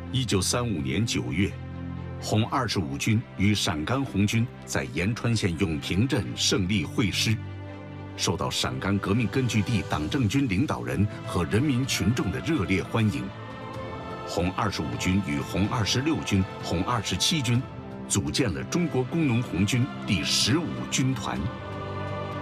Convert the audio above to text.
1935年9月，红25军与陕甘红军在延川县永平镇胜利会师，受到陕甘革命根据地党政军领导人和人民群众的热烈欢迎。红25军与红26军、红27军组建了中国工农红军第15军团。